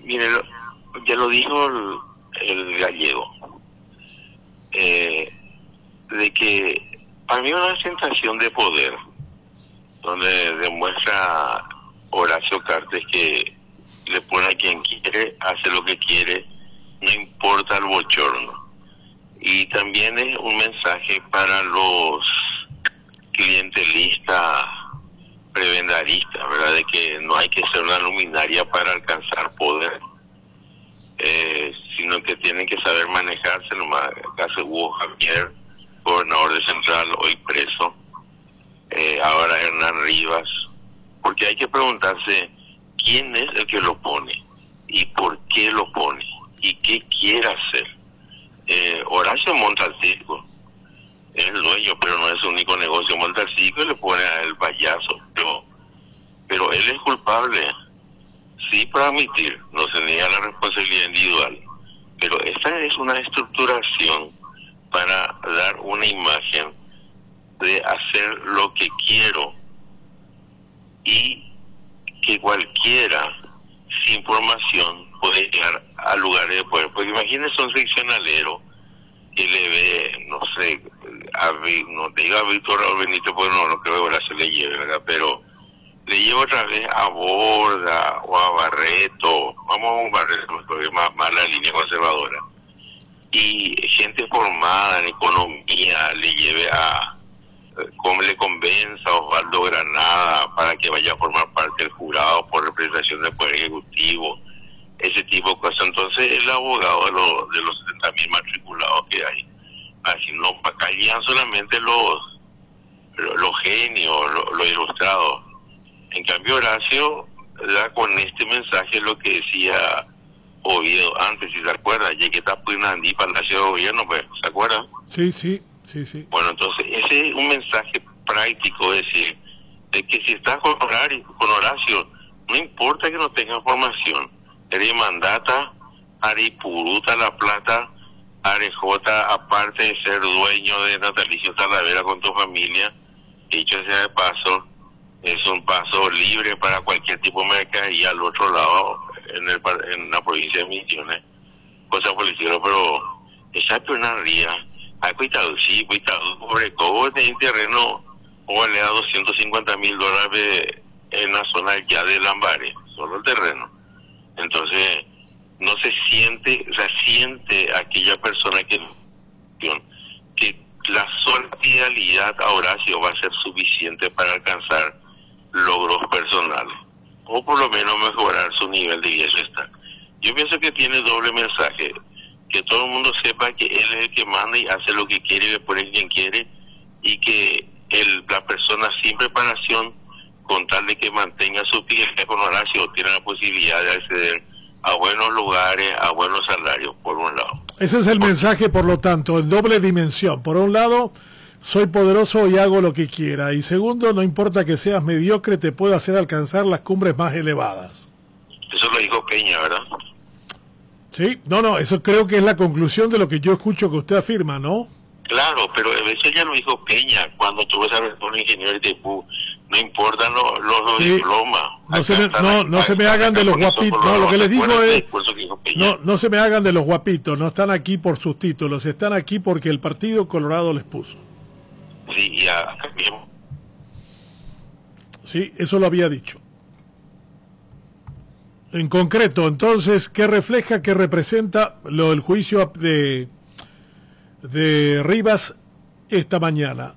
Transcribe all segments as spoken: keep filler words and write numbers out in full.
Mire, lo- ya lo dijo el, el gallego, eh, de que para mí una sensación de poder, donde demuestra Horacio Cartes que le pone a quien quiere, hace lo que quiere, no importa el bochorno. Y también es un mensaje para los clientelistas, prebendaristas, ¿verdad? De que no hay que ser una luminaria para alcanzar poder, eh, sino que tienen que saber manejarse. Nomás, caso Hugo Javier, gobernador de Central, hoy preso, eh, ahora Hernán Rivas, porque hay que preguntarse quién es el que lo pone y por qué lo pone y qué quiere hacer. Eh, Horacio monta el circo, es el dueño, pero no es su único negocio. Monta el circo y le pone al payaso, pero, pero él es culpable, sí, para admitir, no se niega la responsabilidad individual, pero esta es una estructuración para dar una imagen de hacer lo que quiero y que cualquiera sin formación puede llegar a lugares de poder. Porque imagínense un seccionalero que le ve, no sé, a, no te digo a Víctor Raúl Benítez, porque no, no creo que ahora se le lleve, ¿verdad? Pero le lleva otra vez a Borda o a Barreto, vamos a un Barreto, porque es más, más la línea conservadora, y gente formada en economía le lleve a, como le convenza a Osvaldo Granada para que vaya a formar parte del jurado por representación del Poder Ejecutivo, ese tipo de cosas. Entonces el abogado de los, de los setenta mil matriculados que hay, así no, acá llegan solamente los, los, los genios, los, los ilustrados. En cambio Horacio da con este mensaje lo que decía Oviedo antes, si se acuerdan, llegué a Puinandí, Palacio de Gobierno, pues, ¿se acuerdan? Sí, sí, sí, sí. Bueno, entonces ese es un mensaje práctico, es decir, de que si estás con Horacio, con Horacio, no importa que no tengas formación, eres mandata, Aripuruta La Plata, Arejota, aparte de ser dueño de Natalicio Talavera con tu familia, dicho sea de paso, es un paso libre para cualquier tipo de mercadería al otro lado, en, el, en la provincia de Misiones, cosa por el cielo, pero esa pionería, hay cuidado, sí, cuidado, pobre cobo, tiene terreno, o le da doscientos cincuenta mil dólares en la zona ya de Lambares, solo el terreno. Entonces, no se siente, o sea, siente aquella persona que, que la solidaridad a Horacio va a ser suficiente para alcanzar logros personales, o por lo menos mejorar su nivel de bienestar. Yo pienso que tiene doble mensaje, que todo el mundo sepa que él es el que manda y hace lo que quiere y le pone quien quiere, y que el, la persona sin preparación, con tal de que mantenga su pie con Horacio, tiene la posibilidad de acceder a buenos lugares, a buenos salarios, por un lado. Ese es el mensaje, por lo tanto, en doble dimensión. Por un lado, soy poderoso y hago lo que quiera. Y segundo, no importa que seas mediocre, te puedo hacer alcanzar las cumbres más elevadas. Eso lo dijo Peña, ¿verdad? Sí, no, no, eso creo que es la conclusión de lo que yo escucho que usted afirma, ¿no? Claro, pero eso ya lo dijo Peña cuando tuvo esa un ingeniero de Tepú. No importan los, los Sí. diplomas. No se me, no, no se me hagan de los guapitos. No, lo que les digo es, no, no se me hagan de los guapitos. No están aquí por sus títulos, están aquí porque el Partido Colorado les puso. Sí, y acá mismo. Sí, eso lo había dicho. En concreto, entonces, ¿qué refleja, qué representa lo del juicio de, de Rivas esta mañana?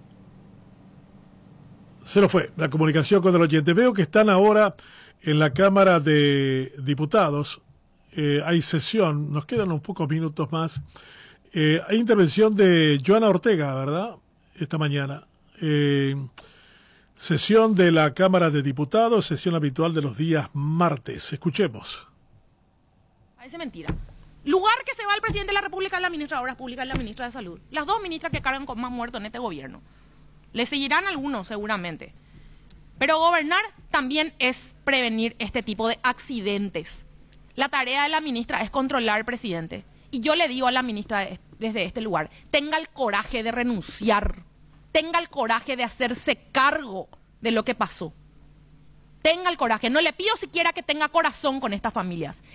Se lo fue la comunicación con el oyente. Veo que están ahora en la Cámara de Diputados. Eh, hay sesión, nos quedan unos pocos minutos más. Eh, hay intervención de Joana Ortega, ¿verdad? Esta mañana. Eh, sesión de la Cámara de Diputados, sesión habitual de los días martes. Escuchemos. Parece mentira. Lugar que se va el presidente de la República es la ministra de Obras Públicas y la ministra de Salud. Las dos ministras que cargan con más muertos en este gobierno. Le seguirán algunos seguramente. Pero gobernar también es prevenir este tipo de accidentes. La tarea de la ministra es controlar, presidente. Y yo le digo a la ministra desde este lugar, tenga el coraje de renunciar. Tenga el coraje de hacerse cargo de lo que pasó. Tenga el coraje. No le pido siquiera que tenga corazón con estas familias.